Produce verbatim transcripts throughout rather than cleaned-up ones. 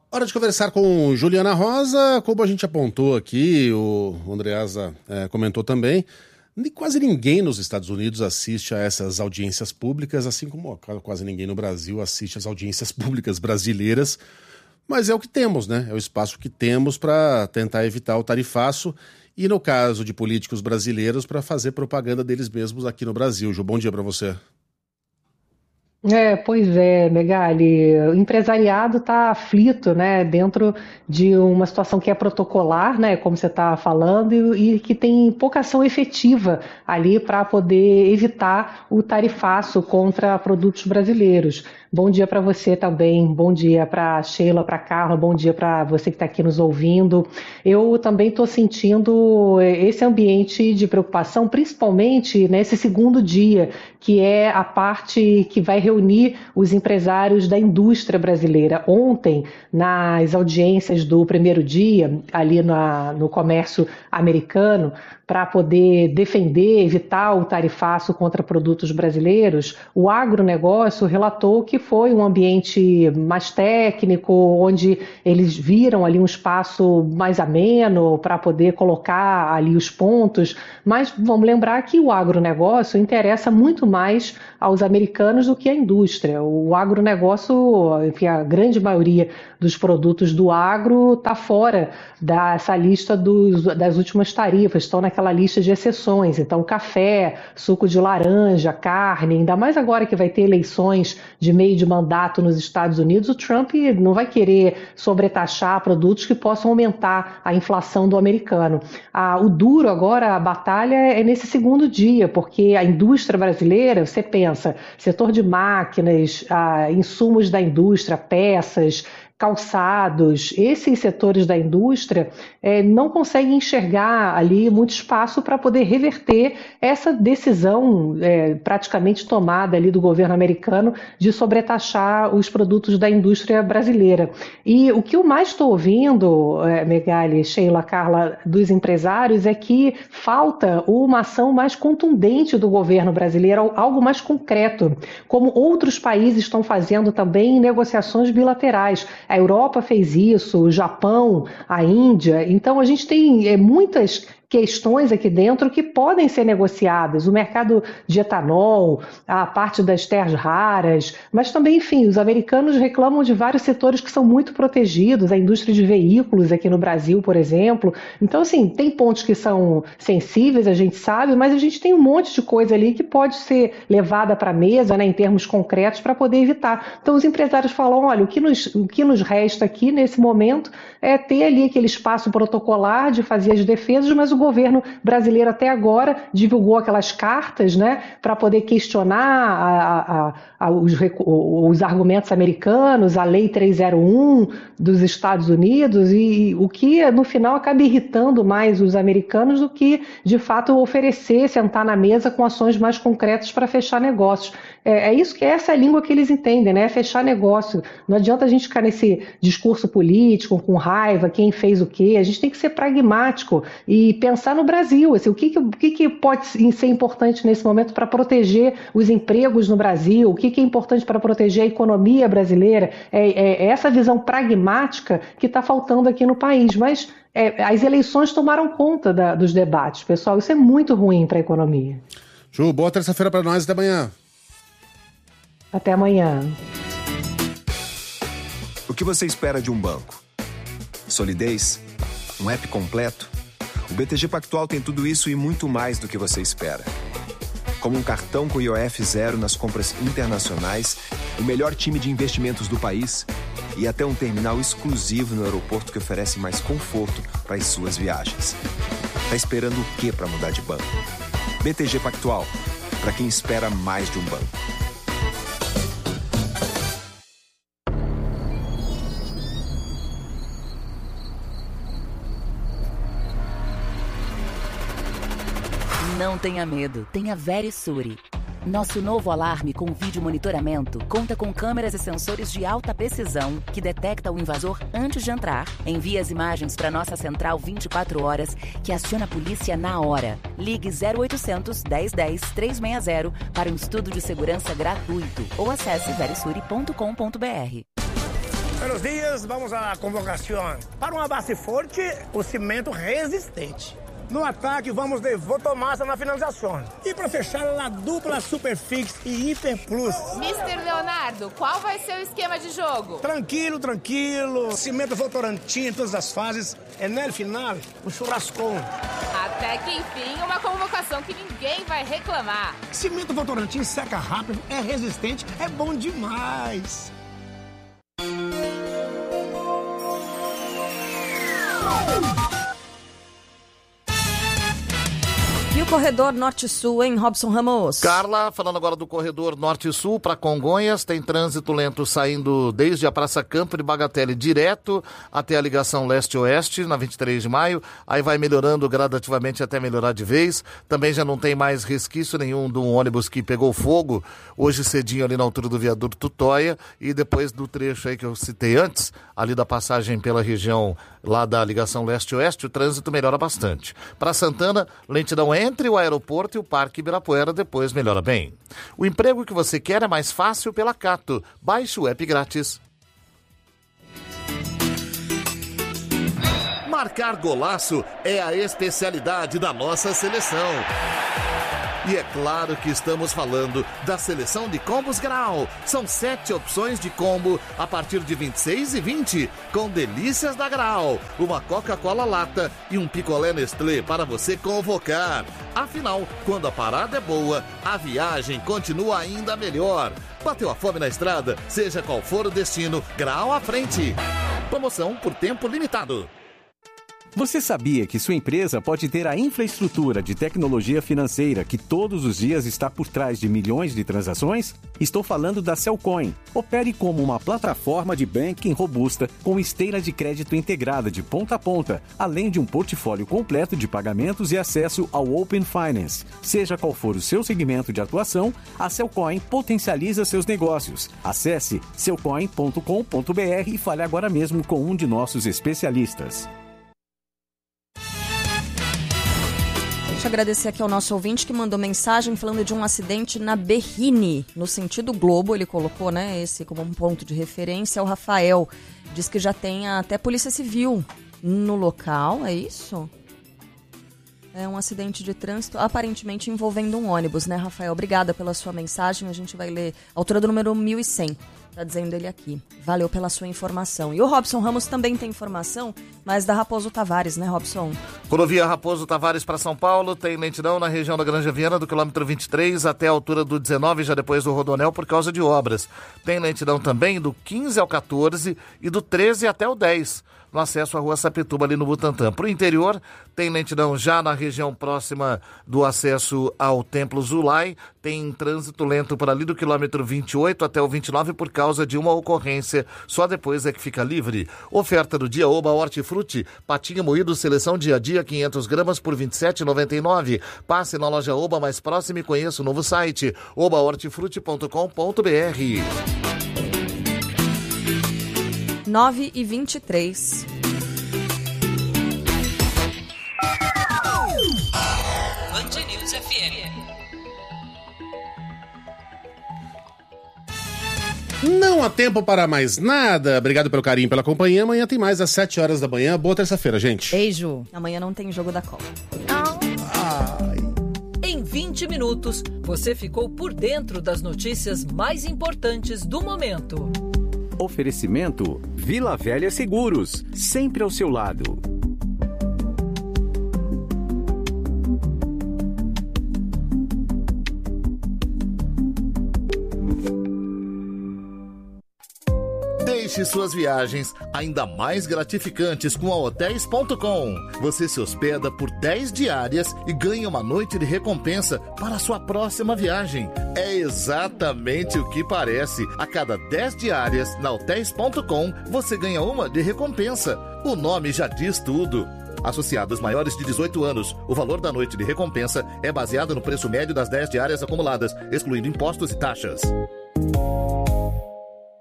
Hora de conversar com Juliana Rosa. Como a gente apontou aqui, o Andreasa é, comentou também, quase ninguém nos Estados Unidos assiste a essas audiências públicas, assim como quase ninguém no Brasil assiste às audiências públicas brasileiras, mas é o que temos, né? É o espaço que temos para tentar evitar o tarifaço e, no caso de políticos brasileiros, para fazer propaganda deles mesmos aqui no Brasil. Ju, bom dia para você. É, pois é, Megali, o empresariado está aflito, né, dentro de uma situação que é protocolar, né, como você está falando, e, e que tem pouca ação efetiva ali para poder evitar o tarifaço contra produtos brasileiros. Bom dia para você também, bom dia para Sheila, para Carla, bom dia para você que está aqui nos ouvindo. Eu também estou sentindo esse ambiente de preocupação, principalmente nesse segundo dia, que é a parte que vai reunir os empresários da indústria brasileira. Ontem, nas audiências do primeiro dia, ali na, no comércio americano, para poder defender, evitar o tarifaço contra produtos brasileiros, o agronegócio relatou que foi um ambiente mais técnico, onde eles viram ali um espaço mais ameno para poder colocar ali os pontos, mas vamos lembrar que o agronegócio interessa muito mais aos americanos do que a indústria. O agronegócio, enfim, a grande maioria dos produtos do agro está fora dessa lista dos, das últimas tarifas, estão naquela lista de exceções. Então, café, suco de laranja, carne, ainda mais agora que vai ter eleições de meio de mandato nos Estados Unidos, o Trump não vai querer sobretaxar produtos que possam aumentar a inflação do americano. Ah, o duro agora, a batalha é nesse segundo dia, porque a indústria brasileira, você pensa, setor de máquinas, ah, insumos da indústria, peças, calçados, esses setores da indústria eh, não conseguem enxergar ali muito espaço para poder reverter essa decisão eh, praticamente tomada ali do governo americano de sobretaxar os produtos da indústria brasileira. E o que eu mais estou ouvindo, eh, Megali, Sheila, Carla, dos empresários é que falta uma ação mais contundente do governo brasileiro, algo mais concreto, como outros países estão fazendo também em negociações bilaterais. A Europa fez isso, o Japão, a Índia. Então, a gente tem é, muitas questões aqui dentro que podem ser negociadas. O mercado de etanol, a parte das terras raras, mas também, enfim, os americanos reclamam de vários setores que são muito protegidos, a indústria de veículos aqui no Brasil, por exemplo. Então, assim, tem pontos que são sensíveis, a gente sabe, mas a gente tem um monte de coisa ali que pode ser levada para a mesa, né, em termos concretos, para poder evitar. Então, os empresários falam, olha, o que nos, o que nos resta aqui, nesse momento, é ter ali aquele espaço protocolar de fazer as defesas, mas o governo brasileiro até agora divulgou aquelas cartas, né, para poder questionar a, a, a, os, os argumentos americanos, a Lei trezentos e um dos Estados Unidos, e o que no final acaba irritando mais os americanos do que de fato oferecer, sentar na mesa com ações mais concretas para fechar negócios. É, é isso que essa é a língua que eles entendem, né? Fechar negócio. Não adianta a gente ficar nesse discurso político, com raiva, quem fez o quê. A gente tem que ser pragmático e pensar no Brasil. Assim, o que, que, o que, que pode ser importante nesse momento para proteger os empregos no Brasil? O que, que é importante para proteger a economia brasileira? É, é, é essa visão pragmática que está faltando aqui no país. Mas é, as eleições tomaram conta da, dos debates, pessoal. Isso é muito ruim para a economia. Ju, boa terça-feira para nós. Até amanhã. Até amanhã. O que você espera de um banco? Solidez? Um app completo? O B T G Pactual tem tudo isso e muito mais do que você espera. Como um cartão com I O F zero nas compras internacionais, o melhor time de investimentos do país e até um terminal exclusivo no aeroporto que oferece mais conforto para as suas viagens. Tá esperando o quê para mudar de banco? B T G Pactual, para quem espera mais de um banco. Não tenha medo, tenha Verisure. Nosso novo alarme com vídeo monitoramento conta com câmeras e sensores de alta precisão que detecta o invasor antes de entrar, envia as imagens para nossa central vinte e quatro horas, que aciona a polícia na hora. Ligue zero oitocentos, dez dez, trezentos e sessenta para um estudo de segurança gratuito ou acesse verisure ponto com ponto br. Buenos dias, vamos à convocação. Para uma base forte, o cimento resistente. No ataque, vamos de Votomassa na finalização. E para fechar, a dupla Superfix e Hiper Plus. mister Leonardo, qual vai ser o esquema de jogo? Tranquilo, tranquilo. Cimento Votorantim em todas as fases. E no final, um churrascão. Até que enfim, uma convocação que ninguém vai reclamar. Cimento Votorantim seca rápido, é resistente, é bom demais. E o corredor Norte-Sul, hein, Robson Ramos? Carla, falando agora do corredor Norte-Sul para Congonhas, tem trânsito lento saindo desde a Praça Campo de Bagatelle direto até a ligação Leste-Oeste, na vinte e três de maio, aí vai melhorando gradativamente até melhorar de vez. Também já não tem mais resquício nenhum de um ônibus que pegou fogo hoje cedinho ali na altura do viaduto Tutóia, e depois do trecho aí que eu citei antes, ali da passagem pela região lá da ligação Leste-Oeste, o trânsito melhora bastante. Para Santana, lentidão entre o aeroporto e o Parque Ibirapuera, depois melhora bem. O emprego que você quer é mais fácil pela Cato. Baixe o app grátis. Marcar golaço é a especialidade da nossa seleção. E é claro que estamos falando da seleção de combos Grau. São sete opções de combo a partir de vinte e seis e vinte, com delícias da Grau. Uma Coca-Cola lata e um picolé Nestlé para você convocar. Afinal, quando a parada é boa, a viagem continua ainda melhor. Bateu a fome na estrada? Seja qual for o destino, Grau à frente. Promoção por tempo limitado. Você sabia que sua empresa pode ter a infraestrutura de tecnologia financeira que todos os dias está por trás de milhões de transações? Estou falando da Cellcoin. Opere como uma plataforma de banking robusta com esteira de crédito integrada de ponta a ponta, além de um portfólio completo de pagamentos e acesso ao Open Finance. Seja qual for o seu segmento de atuação, a Cellcoin potencializa seus negócios. Acesse cellcoin ponto com ponto b r e fale agora mesmo com um de nossos especialistas. Deixa eu agradecer aqui ao nosso ouvinte que mandou mensagem falando de um acidente na Berrini, no sentido Globo. Ele colocou, né, esse como um ponto de referência. O Rafael diz que já tem até polícia civil no local, é isso? É um acidente de trânsito, aparentemente envolvendo um ônibus, né, Rafael? Obrigada pela sua mensagem, a gente vai ler a altura do número mil e cem. Tá dizendo ele aqui. Valeu pela sua informação. E o Robson Ramos também tem informação, mas da Raposo Tavares, né, Robson? Rodovia Raposo Tavares para São Paulo, tem lentidão na região da Granja Viana, do quilômetro vinte e três até a altura do dezenove, já depois do Rodoanel, por causa de obras. Tem lentidão também do quinze ao quatorze e do treze até o dez, no acesso à Rua Sapituba, ali no Butantã. Para o interior, tem lentidão já na região próxima do acesso ao Templo Zulai, tem trânsito lento por ali do quilômetro vinte e oito até o vinte e nove por causa de uma ocorrência. Só depois é que fica livre. Oferta do dia Oba Hortifruti, patinho moído, seleção dia a dia, quinhentas gramas por vinte e sete reais e noventa e nove centavos. Passe na loja Oba mais próxima e conheça o novo site oba hortifruti ponto com ponto b r. nove e vinte e três. Band News F M. Não há tempo para mais nada. Obrigado pelo carinho, pela companhia. Amanhã tem mais às sete horas da manhã. Boa terça-feira, gente. Beijo. Amanhã não tem jogo da Copa. Ai. Em vinte minutos, você ficou por dentro das notícias mais importantes do momento. Oferecimento Vila Velha Seguros, sempre ao seu lado. Deixe suas viagens ainda mais gratificantes com a hotéis ponto com. Você se hospeda por dez diárias e ganha uma noite de recompensa para a sua próxima viagem. É exatamente o que parece. A cada dez diárias na hotéis ponto com, você ganha uma de recompensa. O nome já diz tudo. Associados maiores de dezoito anos, o valor da noite de recompensa é baseado no preço médio das dez diárias acumuladas, excluindo impostos e taxas.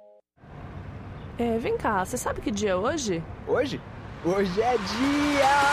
É, vem cá, você sabe que dia é hoje? Hoje? Hoje é dia